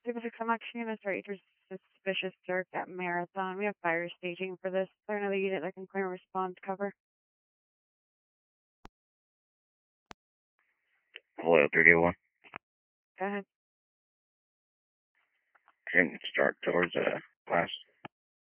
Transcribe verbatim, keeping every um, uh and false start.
Super six, I'm actually units right for suspicious jerk at Marathon. We have fire staging for this. Is there another unit that can clear response cover? Hello, three one. Go ahead. Can start towards uh, last